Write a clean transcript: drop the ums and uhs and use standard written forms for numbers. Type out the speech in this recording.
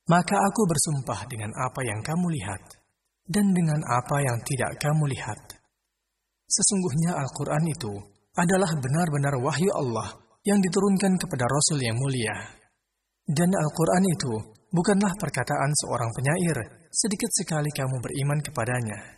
Maka aku bersumpah dengan apa yang kamu lihat, dan dengan apa yang tidak kamu lihat. Sesungguhnya Al-Quran itu adalah benar-benar wahyu Allah yang diturunkan kepada Rasul yang mulia. Dan Al-Quran itu bukanlah perkataan seorang penyair, sedikit sekali kamu beriman kepadanya.